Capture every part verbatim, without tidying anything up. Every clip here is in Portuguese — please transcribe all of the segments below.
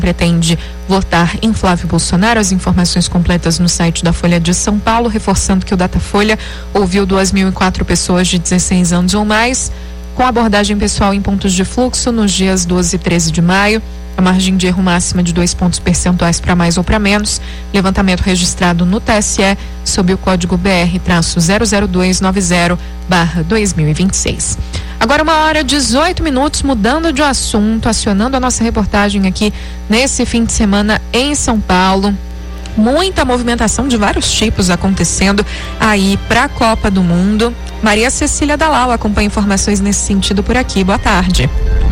pretende votar em Flávio Bolsonaro. As informações completas no site da Folha de São Paulo, reforçando que o Datafolha ouviu duas mil e quatro pessoas de dezesseis anos ou mais, com abordagem pessoal em pontos de fluxo nos dias doze e treze de maio. A margem de erro máxima de dois pontos percentuais para mais ou para menos. Levantamento registrado no T S E sob o código B R zero zero dois nove zero barra dois mil e vinte e seis. Agora uma hora e dezoito minutos, mudando de assunto, acionando a nossa reportagem aqui nesse fim de semana em São Paulo. Muita movimentação de vários tipos acontecendo aí para a Copa do Mundo. Maria Cecília Dalal acompanha informações nesse sentido por aqui. Boa tarde.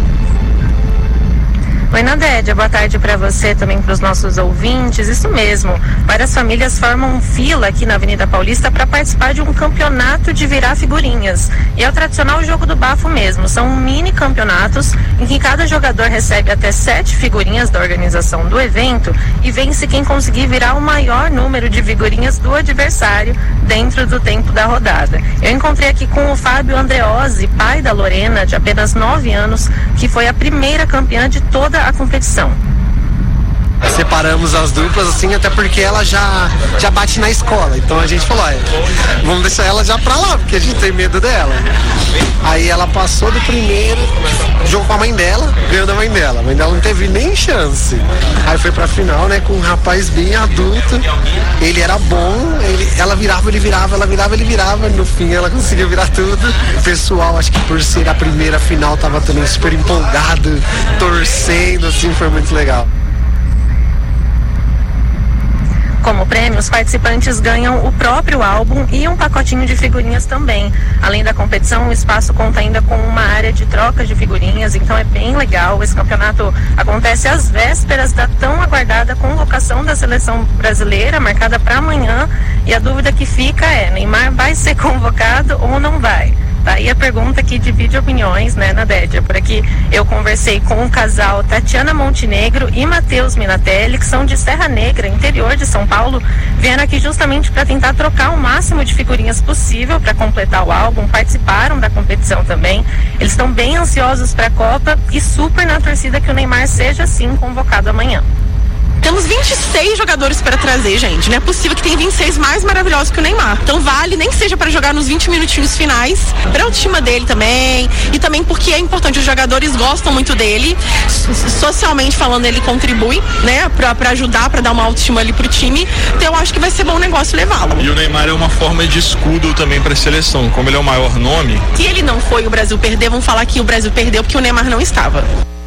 Oi, Nadédia, boa tarde para você, também para os nossos ouvintes. Isso mesmo, várias famílias formam fila aqui na Avenida Paulista para participar de um campeonato de virar figurinhas. E é o tradicional jogo do bafo mesmo, são mini campeonatos em que cada jogador recebe até sete figurinhas da organização do evento e vence quem conseguir virar o maior número de figurinhas do adversário dentro do tempo da rodada. Eu encontrei aqui com o Fábio Andreozzi, pai da Lorena, de apenas nove anos, que foi a primeira campeã de toda a competição. Separamos as duplas assim, até porque ela já, já bate na escola, então a gente falou, olha, vamos deixar ela já pra lá, porque a gente tem medo dela. Aí ela passou do primeiro, jogou com a mãe dela, ganhou da mãe dela, a mãe dela não teve nem chance. Aí foi pra final, né, com um rapaz bem adulto, ele era bom, ele, ela virava, ele virava, ela virava, ele virava, no fim ela conseguiu virar tudo. O pessoal, acho que por ser a primeira final, tava também super empolgado, torcendo, assim, foi muito legal. Como prêmio, os participantes ganham o próprio álbum e um pacotinho de figurinhas também. Além da competição, o espaço conta ainda com uma área de troca de figurinhas, então é bem legal. Esse campeonato acontece às vésperas da tão aguardada convocação da seleção brasileira, marcada para amanhã. E a dúvida que fica é, Neymar vai ser convocado ou não vai? Daí a pergunta que divide opiniões, né, Nadédia? Por aqui eu conversei com o casal Tatiana Montenegro e Matheus Minatelli, que são de Serra Negra, interior de São Paulo, vieram aqui justamente para tentar trocar o máximo de figurinhas possível para completar o álbum, participaram da competição também. Eles estão bem ansiosos para a Copa e super na torcida que o Neymar seja sim convocado amanhã. Temos vinte e seis jogadores para trazer, gente. Não é possível que tenha vinte e seis mais maravilhosos que o Neymar. Então vale, nem que seja para jogar nos vinte minutinhos finais, para a autoestima dele também. E também porque é importante, os jogadores gostam muito dele. Socialmente falando, ele contribui, né? Pra, pra ajudar, para dar uma autoestima ali pro time. Então eu acho que vai ser bom negócio levá-lo. E o Neymar é uma forma de escudo também para a seleção. Como ele é o maior nome. Se ele não foi, o Brasil perder, vão falar que o Brasil perdeu porque o Neymar não estava.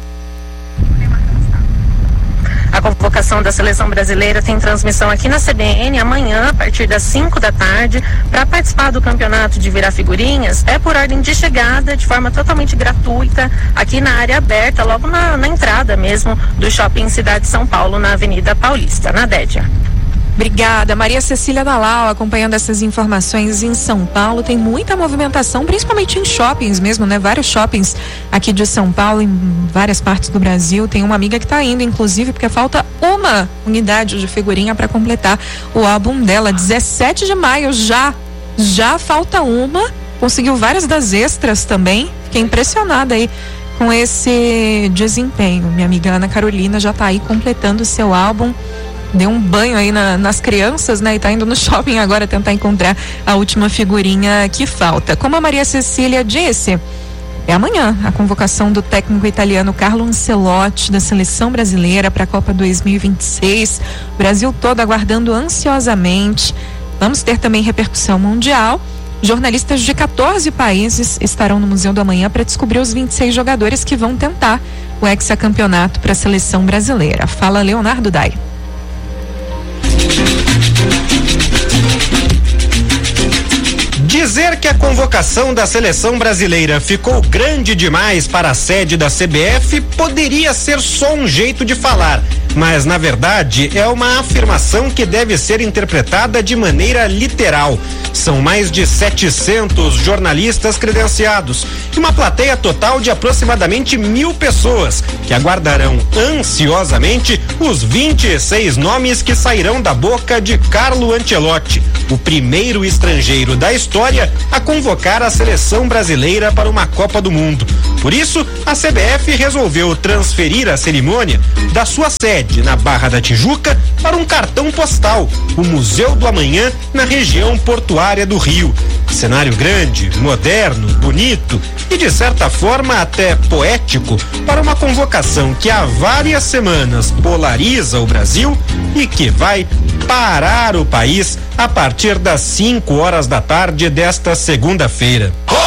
A convocação da seleção brasileira tem transmissão aqui na C B N amanhã, a partir das cinco da tarde. Para participar do campeonato de virar figurinhas, é por ordem de chegada, de forma totalmente gratuita, aqui na área aberta, logo na, na entrada mesmo do Shopping Cidade São Paulo, na Avenida Paulista. Nadédia. Obrigada, Maria Cecília Dalal, acompanhando essas informações em São Paulo. Tem muita movimentação, principalmente em shoppings mesmo, né? Vários shoppings aqui de São Paulo, em várias partes do Brasil. Tem uma amiga que está indo, inclusive, porque falta uma unidade de figurinha para completar o álbum dela. dezessete de maio já, já falta uma. Conseguiu várias das extras também. Fiquei impressionada aí com esse desempenho. Minha amiga Ana Carolina já está aí completando o seu álbum. Deu um banho aí na, nas crianças, né? E tá indo no shopping agora tentar encontrar a última figurinha que falta. Como a Maria Cecília disse, é amanhã a convocação do técnico italiano Carlo Ancelotti da seleção brasileira para a Copa dois mil e vinte e seis. O Brasil todo aguardando ansiosamente. Vamos ter também repercussão mundial. Jornalistas de quatorze países estarão no Museu do Amanhã para descobrir os vinte e seis jogadores que vão tentar o hexacampeonato para a seleção brasileira. Fala Leonardo Dai. Dizer que a convocação da seleção brasileira ficou grande demais para a sede da C B F poderia ser só um jeito de falar, mas na verdade é uma afirmação que deve ser interpretada de maneira literal. São mais de setecentos jornalistas credenciados e uma plateia total de aproximadamente mil pessoas que aguardarão ansiosamente os vinte e seis nomes que sairão da boca de Carlo Ancelotti, o primeiro estrangeiro da história a convocar a seleção brasileira para uma Copa do Mundo. Por isso, a C B F resolveu transferir a cerimônia da sua sede na Barra da Tijuca para um cartão postal, o Museu do Amanhã, na região portuária do Rio. Cenário grande, moderno, bonito e de certa forma até poético para uma convocação que há várias semanas polariza o Brasil e que vai parar o país a partir das cinco horas da tarde desta segunda-feira.